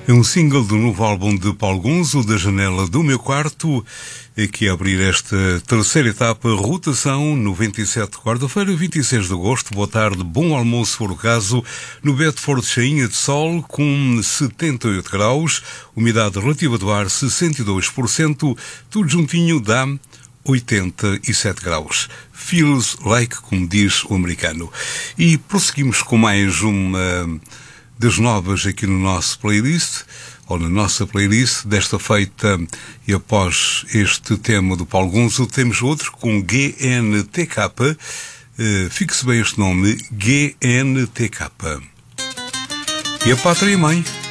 É um single do novo álbum de Paulo Gonzo, Da Janela do Meu Quarto, que abrir esta terceira etapa, rotação 97, quarta-feira, 26 de agosto. Boa tarde, bom almoço por acaso, no Bedford cheinha de sol, com 78 graus, umidade relativa do ar 62%, tudo juntinho dá 87 graus. Feels like, como diz o americano. E prosseguimos com mais uma das novas aqui no nosso playlist, ou na nossa playlist, desta feita, e após este tema do Paulo Gonzo, temos outro com GNTK. Fixe bem este nome, GNTK. E a Pátria Mãe.